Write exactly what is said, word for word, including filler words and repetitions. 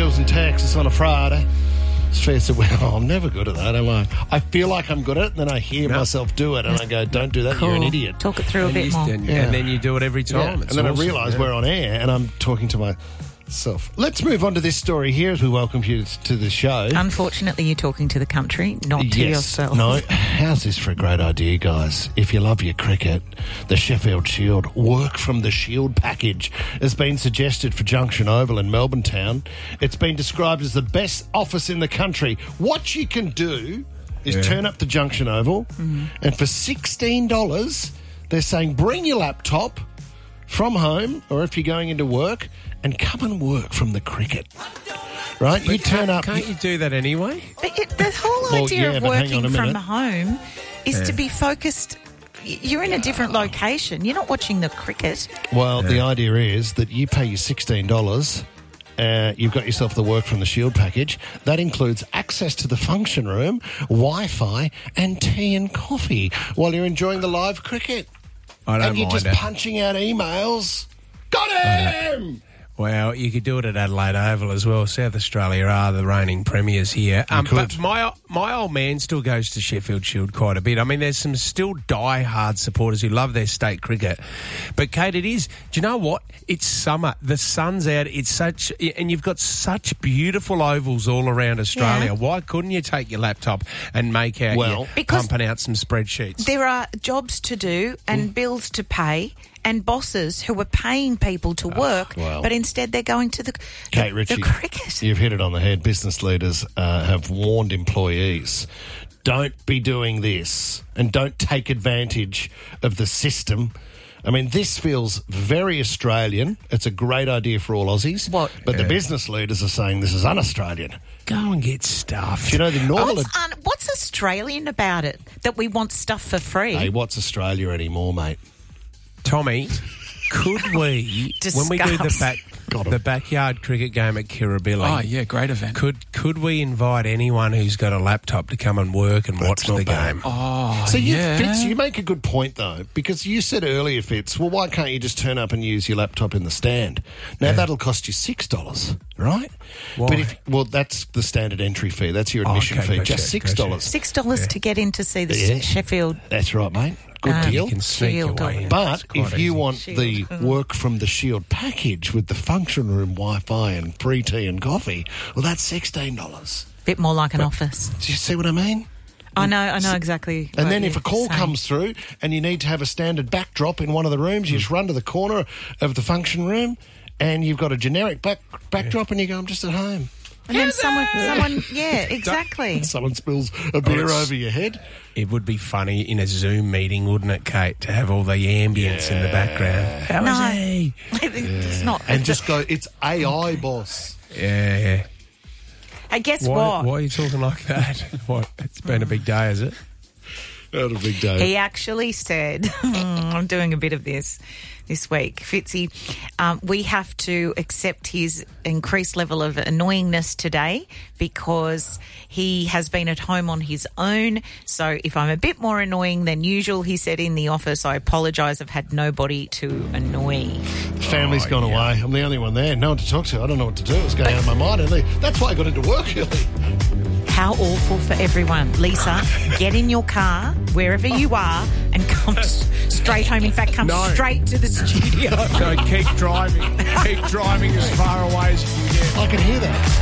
socials and texts on a Friday. It's fair to, well, I'm never good at that, am I? I feel like I'm good at it, and then I hear no. myself do it, and I go, don't do that, cool. You're an idiot. Talk it through and a bit more. And, yeah. and then you do it every time. Yeah. And then awesome. I realise yeah. we're on air, and I'm talking to myself. Let's move on to this story here as we welcome you to the show. Unfortunately, you're talking to the country, not to yes. yourself. No, how's this for a great idea, guys? If you love your cricket, the Sheffield Shield Work from the Shield package has been suggested for Junction Oval in Melbourne Town. It's been described as the best office in the country. What you can do is yeah. turn up to Junction Oval, mm-hmm. and for sixteen dollars, they're saying bring your laptop from home, or if you're going into work, and come and work from the cricket. Right? But you turn up... Can't you do that anyway? But it, the whole well, idea yeah, of but hang on working a from minute. home is yeah. to be focused. You're in a different location. You're not watching the cricket. Well, yeah. the idea is that you pay your sixteen dollars... Uh, you've got yourself the Work from the Shield package. That includes access to the function room, Wi-Fi, and tea and coffee while you're enjoying the live cricket. I don't and you're mind just it. punching out emails. Got him! Well, you could do it at Adelaide Oval as well. South Australia are the reigning premiers here. Um, but my my old man still goes to Sheffield Shield quite a bit. I mean, there's some still die-hard supporters who love their state cricket. But, Kate, it is... Do you know what? It's summer. The sun's out. It's such... And you've got such beautiful ovals all around Australia. Yeah. Why couldn't you take your laptop and make out... Well, your, pumping out some spreadsheets? There are jobs to do and mm. bills to pay and bosses who are paying people to work, oh, well. but instead they're going to the, Kate the, Ritchie, the cricket. You've hit it on the head. Business leaders uh, have warned employees, don't be doing this and don't take advantage of the system. I mean, this feels very Australian. It's a great idea for all Aussies. What? But yeah. the business leaders are saying this is un-Australian. Go and get stuffed. Do you know the normal... What's, un- what's Australian about it, that we want stuff for free? Hey, what's Australia anymore, mate? Tommy, could we, when we do the back, the backyard cricket game at Kirribilli... Oh, yeah, great event. Could could we invite anyone who's got a laptop to come and work and That's watch not the bad. game? Oh, So, you, yeah. Fitz, you make a good point, though, because you said earlier, Fitz, well, why can't you just turn up and use your laptop in the stand? Now, Yeah. that'll cost you six dollars, right? Why? But if, well, that's the standard entry fee. That's your Oh, admission okay, fee, gotcha, just six dollars. Six dollars Yeah. to get in to see the Yeah. Sheffield. That's right, mate. Good Ah, deal. You can sneak Shield away. on. But It's quite if you easy. want Shield. the Work from the Shield package with the function room, Wi-Fi and free tea and coffee, well, that's sixteen dollars. Bit more like an office. Do you see what I mean? I know, I know exactly. And what then if you're a call saying. comes through and you need to have a standard backdrop in one of the rooms, you just run to the corner of the function room and you've got a generic back, backdrop and you go, I'm just at home. And then someone, someone, yeah, exactly. Someone spills a beer it's- over your head. It would be funny in a Zoom meeting, wouldn't it, Kate, to have all the ambience in the background. How No. is he? It's not. And just go, it's A I, boss. Yeah, yeah. Hey, guess Why, what? why are you talking like that? What? It's been a big day, is it? Not a big day. He actually said, I'm doing a bit of this this week, Fitzy, um, we have to accept his increased level of annoyingness today because he has been at home on his own. So if I'm a bit more annoying than usual, he said in the office, I apologise, I've had nobody to annoy. The family's gone away. I'm the only one there. No one to talk to. I don't know what to do. It's going out of my mind. And that's why I got into work early. How awful for everyone. Lisa, get in your car, wherever you are, and come s- straight home. In fact, come No. straight to the studio. So keep driving. Keep driving as far away as you can get. I can hear that.